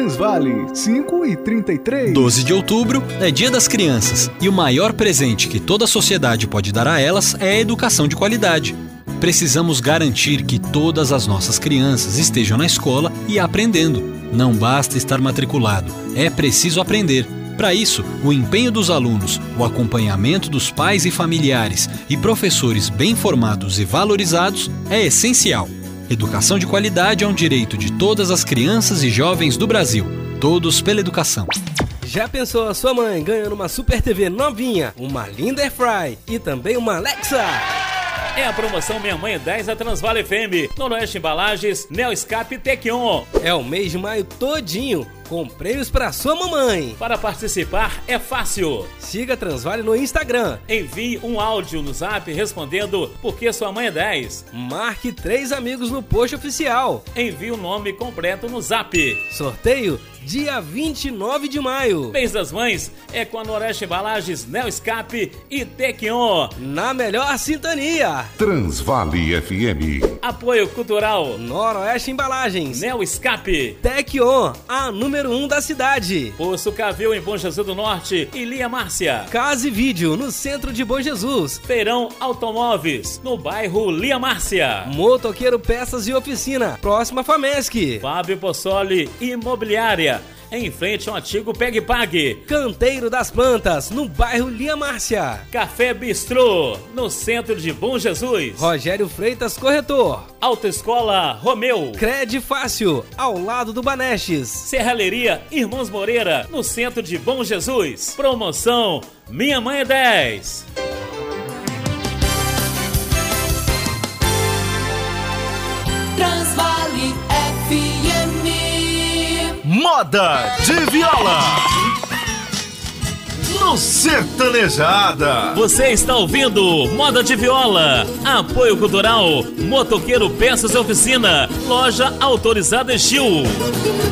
Transvale, 5h33. 12 de outubro é Dia das Crianças e o maior presente que toda a sociedade pode dar a elas é a educação de qualidade. Precisamos garantir que todas as nossas crianças estejam na escola e aprendendo. Não basta estar matriculado, é preciso aprender. Para isso, o empenho dos alunos, o acompanhamento dos pais e familiares e professores bem formados e valorizados é essencial. Educação de qualidade é um direito de todas as crianças e jovens do Brasil. Todos pela educação. Já pensou a sua mãe ganhando uma Super TV novinha, uma linda Airfry e também uma Alexa? É a promoção Minha Mãe é 10 da Transvale FM, Noroeste Embalagens, Neoscape e Tequion. É o mês de maio todinho, com prêmios para sua mamãe. Para participar é fácil. Siga a Transvale no Instagram. Envie um áudio no Zap respondendo porque sua mãe é 10. Marque 3 amigos no post oficial. Envie o nome completo no Zap. Sorteio dia 29 de maio. Mês das Mães é com a Noroeste Embalagens, Neoscape e Tequion. Na melhor sintonia. Transvale FM. Apoio Cultural. Noroeste Embalagens. Neoscape. Tequion, a número 1 da cidade. Poço Cavil em Bom Jesus do Norte e Lia Márcia. Casa e Vídeo no centro de Bom Jesus. Feirão Automóveis no bairro Lia Márcia. Motoqueiro Peças e Oficina, próxima Famesc. Fábio Possoli Imobiliária, em frente ao antigo Pegue Pague. Canteiro das Plantas, no bairro Lia Márcia. Café Bistrô, no centro de Bom Jesus. Rogério Freitas Corretor. Autoescola Romeu. Cred Fácil, ao lado do Banestes. Serralheria Irmãos Moreira, no centro de Bom Jesus. Promoção Minha Mãe é 10. Transvale FM. Moda de Viola no Sertanejada. Você está ouvindo Moda de Viola. Apoio Cultural Motoqueiro Peças e Oficina. Loja autorizada Estil.